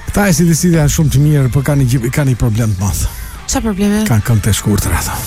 Këta AC/DC janë shumë të mirë, por kanë një problem të madh. Çfarë probleme? Kanë këngë të shkurtra ato.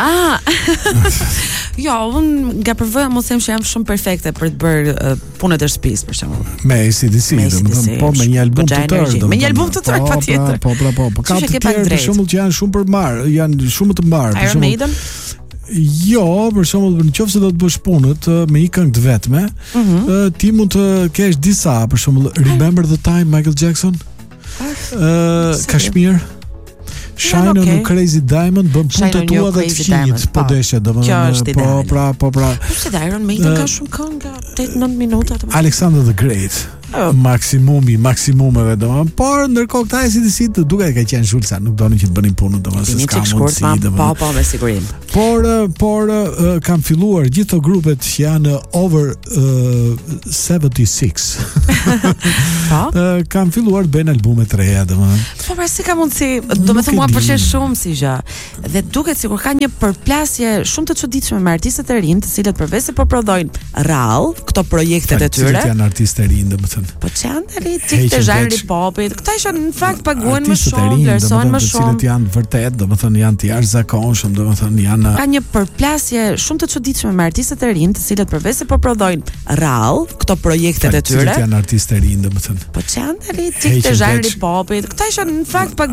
Jo, unë nga përvoja mos them që jam shumë perfekte për të bërë punët e shtëpisë për shembull. Me AC/DC, domethënë po me një album të tërë. Me një album të tërë patjetër. Po. Ka të tjerë për shembull që janë shumë për mbar, janë shumë të mbar. Iron Maiden? Jo, për shembull, nëse do të bësh punët me një këngë të vetme, ti mund të kesh disa, për shembull, Remember the Time, Michael Jackson, Kashmir, Shine on a Crazy Diamond, bën punë të tua dhe të fëmijët, po deshe, domethënë, po. Se Iron Maiden ka shumë këngë, 8-9 minuta. Alexander the Great. Maksimumeve domethënë, por ndërkohë këta AC/DC të duket ka qenë shulsa, nuk donin që të bënin punën domethënë se s'ka mundësi domethënë. Po, me siguri. Por kanë filluar gjithë ato grupet që janë over 76. Kanë filluar të bëjnë albume të reja domethënë. Po pra si ka mundësi, domethënë mua pëlqen shumë si gjë. Dhe duket sikur ka një përplasje shumë të çuditshme me artistët e rinj, të cilët përveç se po prodhojnë rrallë këto projektet e tyre. Cilët janë artistë e rinj domethënë. Po çanta ri të zhanri popit. Këta isha në fakt paguhen më shumë, vlerësohen më shumë. Cilët janë vërtet, domethënë janë të jashtëzakonshëm, domethënë janë ka një përplasje shumë të çuditshme me artistët e rinj, të cilët përveç se po prodhojnë rrallë këto projektet e tyre. Cilët janë artistë e rinj domethënë. Po çanta ri të zhanri popit. Këta isha në fakt